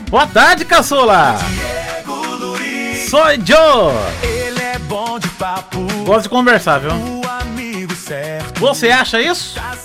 Boa tarde, caçula. Sou Joe. Ele é bom de papo. Gosto de conversar, viu? O amigo certo. Você acha isso? Tá